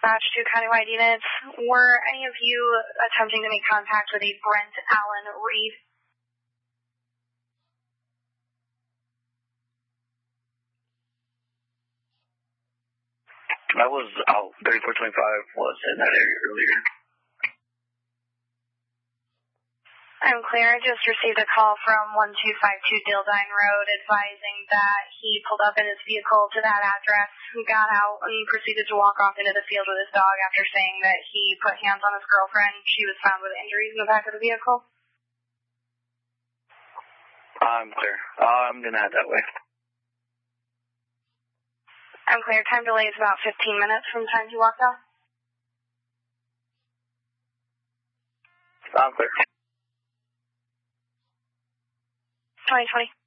Dispatch to countywide units. Were any of you attempting to make contact with a Brent Allen Reed? I was out. 3425 was in that area earlier. I'm clear. I just received a call from 1252 Dildine Road advising that he pulled up in his vehicle to that address, got out, and proceeded to walk off into the field with his dog after saying that he put hands on his girlfriend. She was found with injuries in the back of the vehicle. I'm clear. I'm going to head that way. I'm clear. Time delay is about 15 minutes from the time he walked off. I'm clear. 2020.